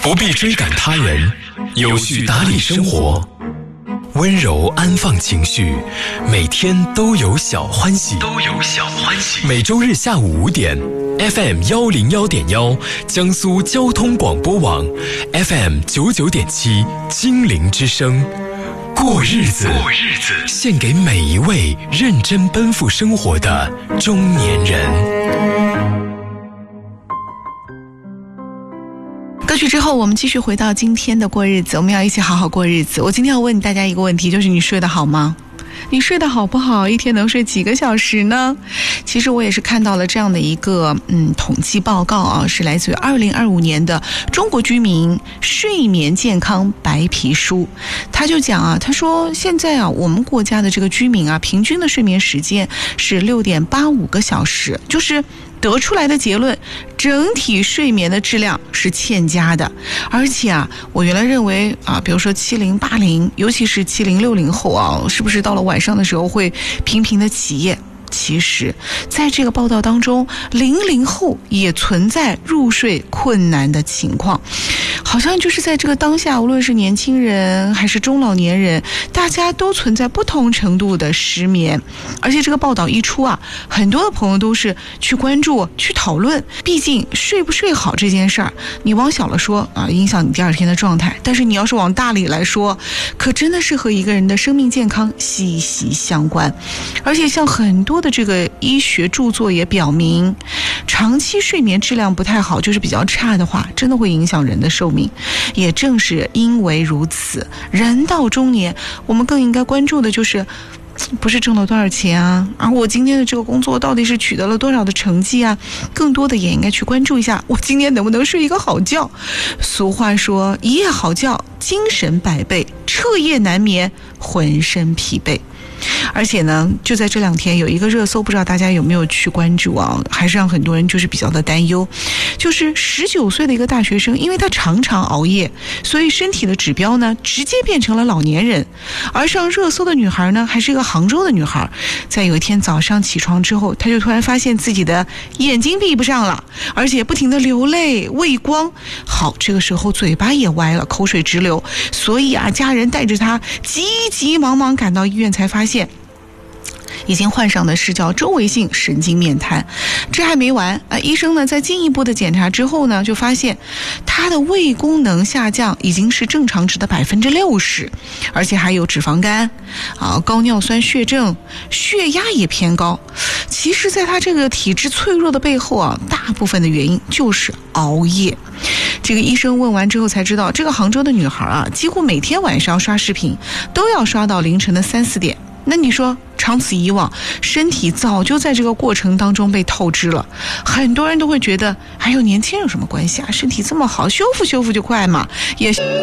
不必追赶他人，有序打理生活，温柔安放情绪，每天都有小欢喜。每周日下午5点 FM 101.1江苏交通广播网 FM 99.7精灵之声，过日子，献给每一位认真奔赴生活的中年人。 歌曲之后，我们继续回到今天的过日子，我们要一起好好过日子。我今天要问大家一个问题，就是你睡得好吗？你睡得好不好？一天能睡几个小时呢？其实我也是看到了这样的一个统计报告啊，是来自于2025年的中国居民睡眠健康白皮书。他就讲啊，他说现在啊，我们国家的这个居民啊，平均的睡眠时间是6.85个小时，就是得出来的结论，整体睡眠的质量是欠佳的。而且啊，我原来认为啊，比如说70、80，尤其是70、60后啊，是不是到了晚上的时候会频频的起夜？其实在这个报道当中，00后也存在入睡困难的情况。好像就是在这个当下，无论是年轻人还是中老年人，大家都存在不同程度的失眠。而且这个报道一出啊，很多的朋友都是去关注、去讨论。毕竟睡不睡好这件事儿，你往小了说啊，影响你第二天的状态；但是你要是往大里来说，可真的是和一个人的生命健康息息相关。而且像很多的这个医学著作也表明，长期睡眠质量不太好，就是比较差的话，真的会影响人的寿命。也正是因为如此，人到中年，我们更应该关注的就是不是挣了多少钱啊，而我今天的这个工作到底是取得了多少的成绩啊，更多的也应该去关注一下我今天能不能睡一个好觉。俗话说，一夜好觉精神百倍，彻夜难眠浑身疲惫。而且呢，就在这2天有一个热搜，不知道大家有没有去关注啊？还是让很多人就是比较的担忧，就是19岁的一个大学生，因为他常常熬夜，所以身体的指标呢直接变成了老年人。而上热搜的女孩呢，还是一个杭州的女孩，在有一天早上起床之后，她就突然发现自己的眼睛闭不上了，而且不停的流泪畏光。好，这个时候嘴巴也歪了，口水直流，所以啊，家人带着她急急忙忙赶到医院，才发现已经患上的是叫周围性神经面瘫。这还没完啊！医生呢在进一步的检查之后呢，就发现他的胃功能下降已经是正常值的60%，而且还有脂肪肝啊、高尿酸血症，血压也偏高。其实在他这个体质脆弱的背后啊，大部分的原因就是熬夜。这个医生问完之后才知道，这个杭州的女孩啊，几乎每天晚上刷视频都要刷到凌晨的3、4点。那你说长此以往，身体早就在这个过程当中被透支了。很多人都会觉得，还有年轻人有什么关系啊？身体这么好，修复修复就快嘛。也